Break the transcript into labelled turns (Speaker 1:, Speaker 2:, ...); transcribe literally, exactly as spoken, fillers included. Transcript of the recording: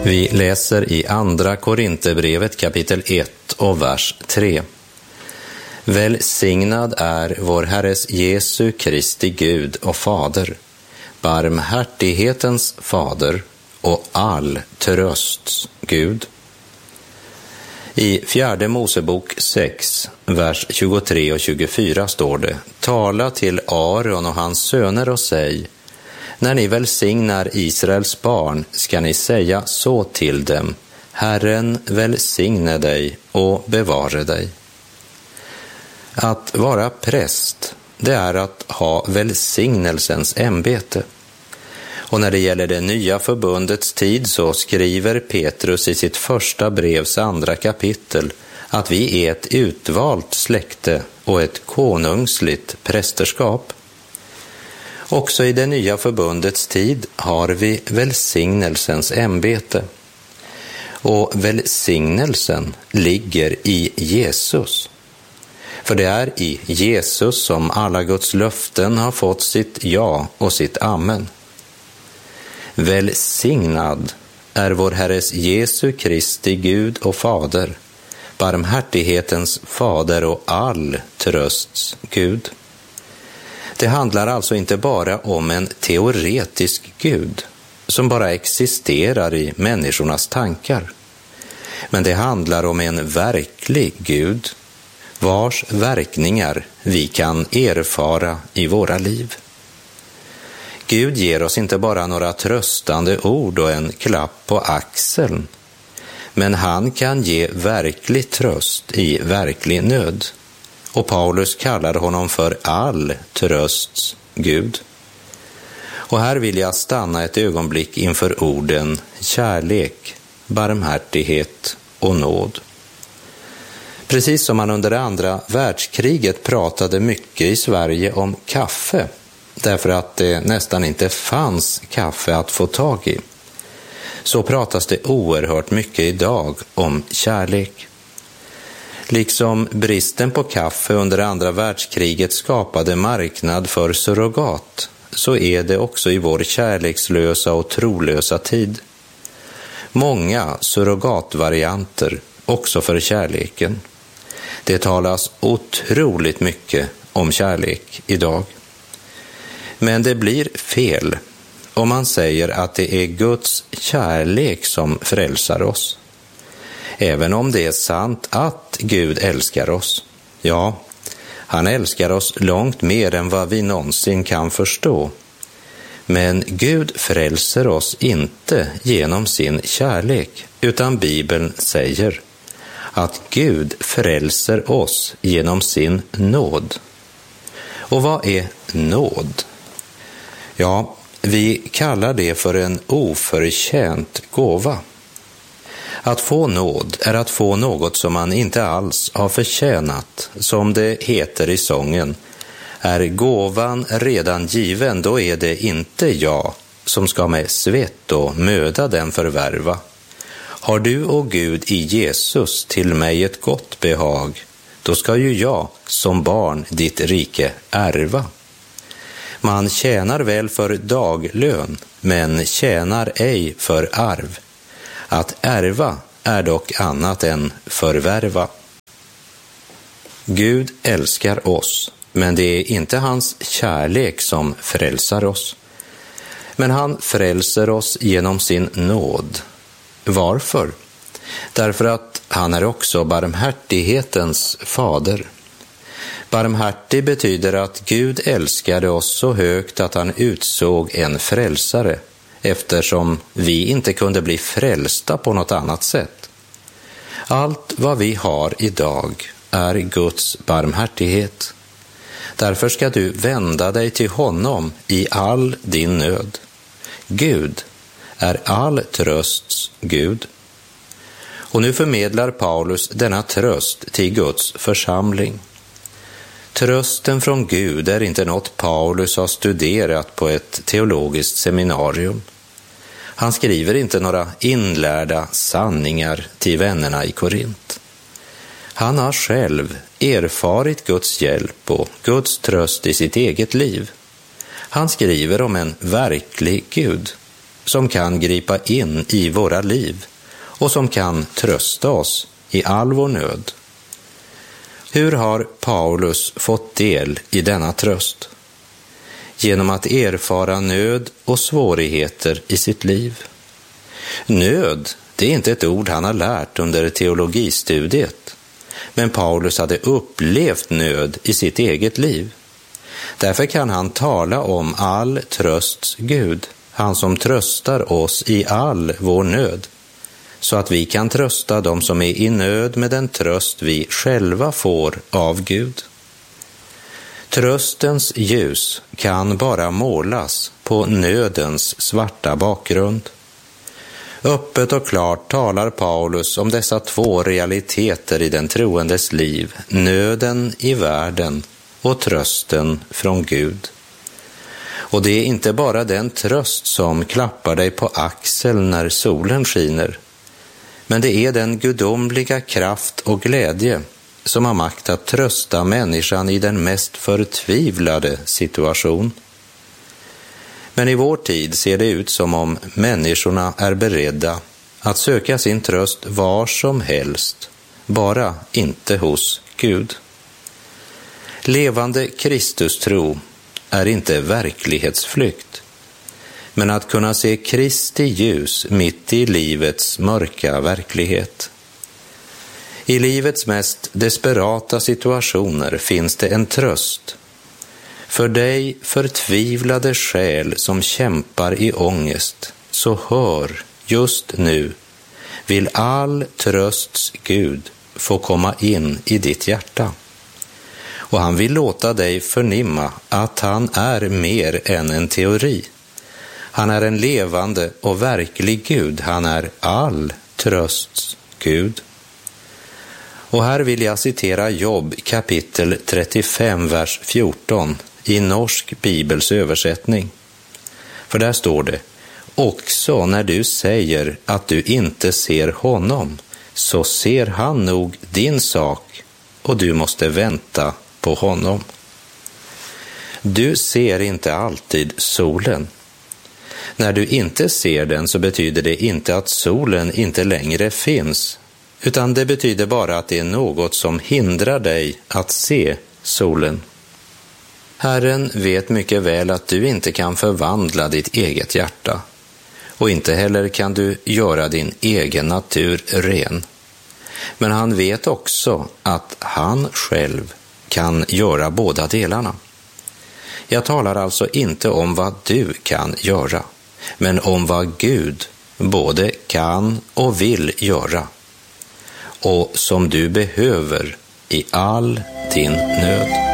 Speaker 1: Vi läser i andra Korinthierbrevet kapitel ett och vers tre. Välsignad är vår Herres Jesu Kristi Gud och Fader, barmhärtighetens Fader och all trösts Gud. I fjärde Mosebok sex, vers tjugotre och tjugofyra står det: Tala till Aron och hans söner och säg: när ni välsignar Israels barn ska ni säga så till dem: Herren välsigne dig och bevare dig. Att vara präst, det är att ha välsignelsens ämbete. Och när det gäller det nya förbundets tid så skriver Petrus i sitt första brevs andra kapitel att vi är ett utvalt släkte och ett konungsligt prästerskap. Också i det nya förbundets tid har vi välsignelsens ämbete. Och välsignelsen ligger i Jesus. För det är i Jesus som alla Guds löften har fått sitt ja och sitt amen. Välsignad är vår Herres Jesu Kristi Gud och Fader, barmhärtighetens Fader och all trösts Gud. Det handlar alltså inte bara om en teoretisk Gud som bara existerar i människornas tankar. Men det handlar om en verklig Gud vars verkningar vi kan erfara i våra liv. Gud ger oss inte bara några tröstande ord och en klapp på axeln, men han kan ge verklig tröst i verklig nöd. Och Paulus kallar honom för all trösts Gud. Och här vill jag stanna ett ögonblick inför orden kärlek, barmhärtighet och nåd. Precis som man under det andra världskriget pratade mycket i Sverige om kaffe, därför att det nästan inte fanns kaffe att få tag i, så pratas det oerhört mycket idag om kärlek. Liksom bristen på kaffe under andra världskriget skapade marknad för surrogat, så är det också i vår kärlekslösa och trolösa tid. Många surrogatvarianter också för kärleken. Det talas otroligt mycket om kärlek idag. Men det blir fel om man säger att det är Guds kärlek som frälsar oss. Även om det är sant att Gud älskar oss. Ja, han älskar oss långt mer än vad vi någonsin kan förstå. Men Gud frälser oss inte genom sin kärlek, utan Bibeln säger att Gud frälser oss genom sin nåd. Och vad är nåd? Ja, vi kallar det för en oförtjänt gåva. Att få nåd är att få något som man inte alls har förtjänat. Som det heter i sången: är gåvan redan given, då är det inte jag som ska med svett och möda den förvärva. Har du, och Gud, i Jesus till mig ett gott behag, då ska ju jag som barn ditt rike ärva. Man tjänar väl för daglön, men tjänar ej för arv. Att ärva är dock annat än förvärva. Gud älskar oss, men det är inte hans kärlek som frälsar oss. Men han frälser oss genom sin nåd. Varför? Därför att han är också barmhärtighetens fader. Barmhärtig betyder att Gud älskade oss så högt att han utsåg en frälsare, eftersom vi inte kunde bli frälsta på något annat sätt. Allt vad vi har idag är Guds barmhärtighet. Därför ska du vända dig till honom i all din nöd. Gud är all trösts Gud. Och nu förmedlar Paulus denna tröst till Guds församling. Trösten från Gud är inte något Paulus har studerat på ett teologiskt seminarium. Han skriver inte några inlärda sanningar till vännerna i Korint. Han har själv erfarit Guds hjälp och Guds tröst i sitt eget liv. Han skriver om en verklig Gud. som kan gripa in i våra liv och som kan trösta oss i all vår nöd. Hur har Paulus fått del i denna tröst? Genom att erfara nöd och svårigheter i sitt liv. Nöd, det är inte ett ord han har lärt under teologistudiet, men Paulus hade upplevt nöd i sitt eget liv. Därför kan han tala om all trösts Gud, han som tröstar oss i all vår nöd, så att vi kan trösta dem som är i nöd med den tröst vi själva får av Gud. Tröstens ljus kan bara målas på nödens svarta bakgrund. Öppet och klart talar Paulus om dessa två realiteter i den troendes liv, nöden i världen och trösten från Gud. Och det är inte bara den tröst som klappar dig på axeln när solen skiner, men det är den gudomliga kraft och glädje som har makt att trösta människan i den mest förtvivlade situation. Men i vår tid ser det ut som om människorna är beredda att söka sin tröst var som helst, bara inte hos Gud. Levande Kristustro är inte verklighetsflykt, men att kunna se Kristi ljus mitt i livets mörka verklighet. I livets mest desperata situationer finns det en tröst. För dig förtvivlade själ som kämpar i ångest, så hör just nu, vill all trösts Gud få komma in i ditt hjärta. Och han vill låta dig förnimma att han är mer än en teori. Han är en levande och verklig Gud, han är all trösts Gud. Och här vill jag citera Jobb kapitel trettiofem, vers fjorton i Norsk Bibels översättning. För där står det: också när du säger att du inte ser honom, så ser han nog din sak och du måste vänta på honom. Du ser inte alltid solen. När du inte ser den så betyder det inte att solen inte längre finns, utan det betyder bara att det är något som hindrar dig att se solen. Herren vet mycket väl att du inte kan förvandla ditt eget hjärta, och inte heller kan du göra din egen natur ren. Men han vet också att han själv kan göra båda delarna. Jag talar alltså inte om vad du kan göra, men om vad Gud både kan och vill göra, och som du behöver i all din nöd.